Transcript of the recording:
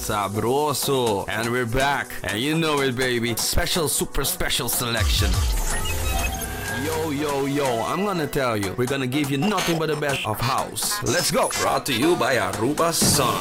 Sabroso. And we're back. And you know it, baby. Special, super special selection. Yo, I'm gonna tell you, we're gonna give you nothing but the best of house. Let's go. Brought to you by Aruba Sun.